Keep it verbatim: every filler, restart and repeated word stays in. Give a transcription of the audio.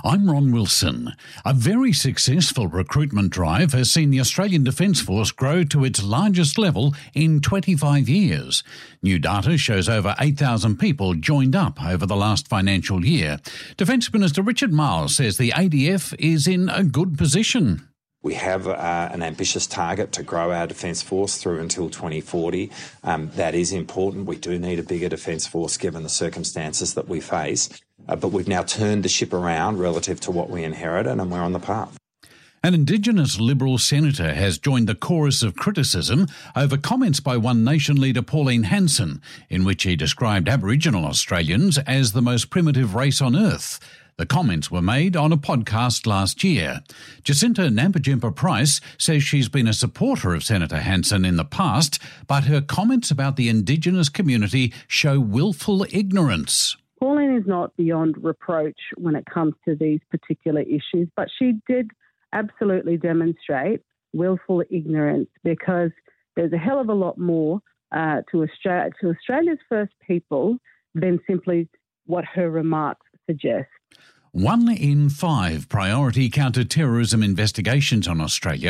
I'm Ron Wilson. A very successful recruitment drive has seen the Australian Defence Force grow to its largest level in twenty-five years. New data shows over eight thousand people joined up over the last financial year. Defence Minister Richard Marles says the A D F is in a good position. We have uh, an ambitious target to grow our Defence Force through until twenty forty. Um, that is important. We do need a bigger Defence Force given the circumstances that we face. Uh, but we've now turned the ship around relative to what we inherited, and we're on the path. An Indigenous Liberal senator has joined the chorus of criticism over comments by One Nation leader Pauline Hanson, in which he described Aboriginal Australians as the most primitive race on earth. The comments were made on a podcast last year. Jacinta Nampijinpa Price says she's been a supporter of Senator Hanson in the past, but her comments about the Indigenous community show willful ignorance. Pauline is not beyond reproach when it comes to these particular issues, but she did absolutely demonstrate willful ignorance because there's a hell of a lot more uh, to, Australia, to Australia's First People than simply what her remarks suggest. One in five priority counter-terrorism investigations on Australia